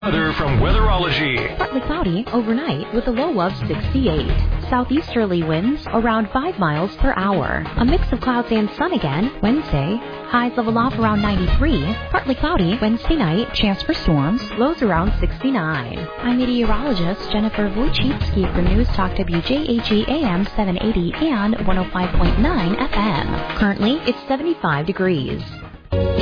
Weather from Weatherology. Partly cloudy overnight with a low of 68. Southeasterly winds around 5 miles per hour. A mix of clouds and sun again Wednesday. Highs level off around 93. Partly cloudy Wednesday night. Chance for storms. Lows around 69. I'm meteorologist Jennifer Wojcicki for News Talk WJAG AM 780 and 105.9 FM. Currently, it's 75 degrees.